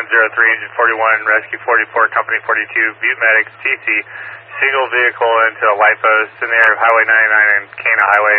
03, Engine 41, Rescue 44, Company 42, Butte Medics, TC, single vehicle into a light post in the area of Highway 99 and Cana Highway.